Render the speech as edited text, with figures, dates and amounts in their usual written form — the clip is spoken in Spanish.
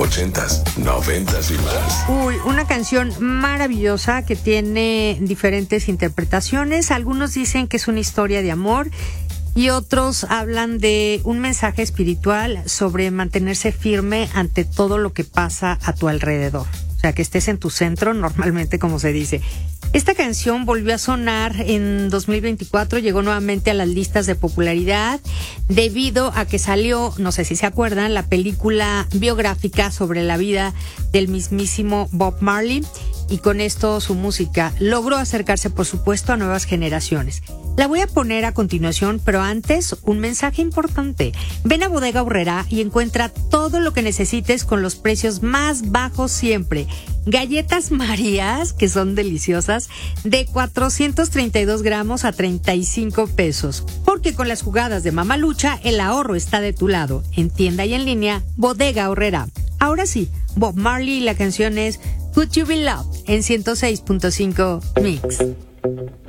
ochentas, noventas y más. Uy, una canción maravillosa que tiene diferentes interpretaciones. Algunos dicen que es una historia de amor y otros hablan de un mensaje espiritual sobre mantenerse firme ante todo lo que pasa a tu alrededor. O sea, que estés en tu centro, normalmente, como se dice. Esta canción volvió a sonar en 2024, llegó nuevamente a las listas de popularidad debido a que salió, no sé si se acuerdan, la película biográfica sobre la vida del mismísimo Bob Marley, y con esto su música logró acercarse, por supuesto, a nuevas generaciones. La voy a poner a continuación, pero antes un mensaje importante. Ven a Bodega Aurrerá y encuentra todo lo que necesites con los precios más bajos siempre. Galletas Marías, que son deliciosas, de 432 gramos a 35 pesos. Porque con las jugadas de Mamalucha, el ahorro está de tu lado. En tienda y en línea, Bodega Aurrerá. Ahora sí, Bob Marley y la canción es Could You Be Loved en 106.5 Mix.